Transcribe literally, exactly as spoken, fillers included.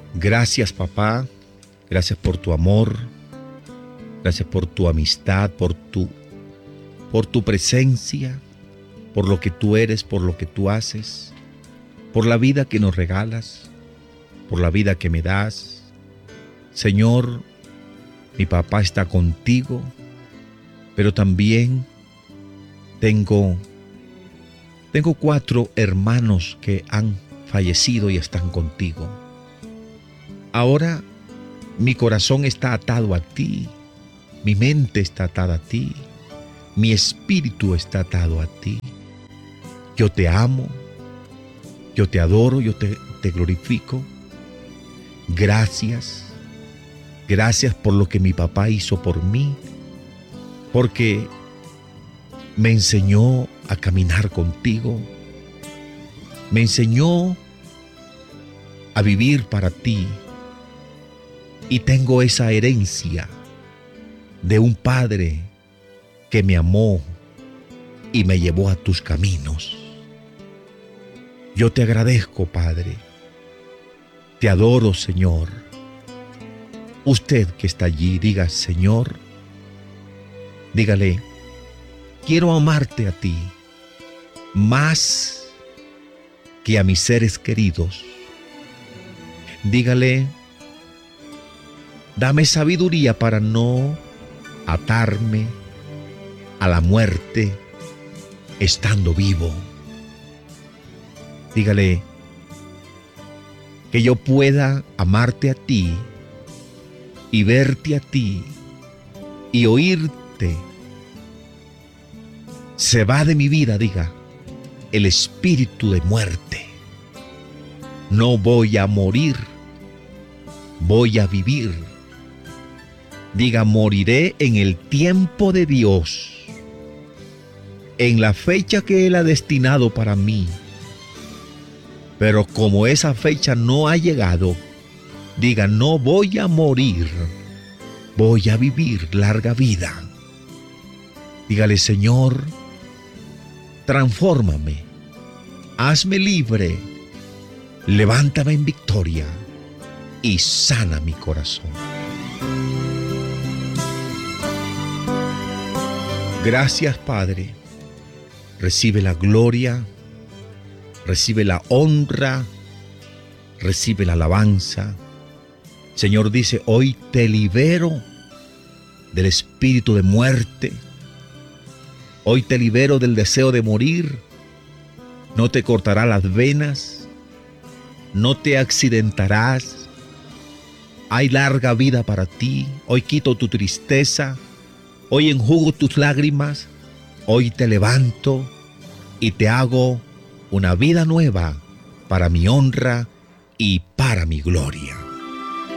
Gracias, papá. Gracias por tu amor. Gracias por tu amistad, por tu, por tu presencia, por lo que tú eres, por lo que tú haces, por la vida que nos regalas, por la vida que me das. Señor, mi papá está contigo, pero también tengo, tengo cuatro hermanos que han fallecido y están contigo. Ahora mi corazón está atado a ti, mi mente está atada a ti, mi espíritu está atado a ti. Yo te amo, yo te adoro, yo te, te glorifico. Gracias, gracias por lo que mi papá hizo por mí, porque me enseñó a caminar contigo, me enseñó a vivir para ti. Y tengo esa herencia de un padre que me amó y me llevó a tus caminos. Yo te agradezco, Padre. Te adoro, Señor. Usted que está allí, diga, Señor, dígale, quiero amarte a ti más que a mis seres queridos. Dígale, dame sabiduría para no atarme a la muerte estando vivo. Dígale que yo pueda amarte a ti y verte a ti y oírte. Se va de mi vida, diga, el espíritu de muerte. No voy a morir, voy a vivir. Diga, moriré en el tiempo de Dios, en la fecha que Él ha destinado para mí. Pero como esa fecha no ha llegado, diga, no voy a morir, voy a vivir larga vida. Dígale, Señor, transfórmame, hazme libre, levántame en victoria y sana mi corazón. Gracias, Padre. Recibe la gloria, recibe la honra, recibe la alabanza. Señor dice, hoy te libero del espíritu de muerte. Hoy te libero del deseo de morir. No te cortará las venas, no te accidentarás. Hay larga vida para ti. Hoy quito tu tristeza. Hoy enjugo tus lágrimas, hoy te levanto y te hago una vida nueva para mi honra y para mi gloria.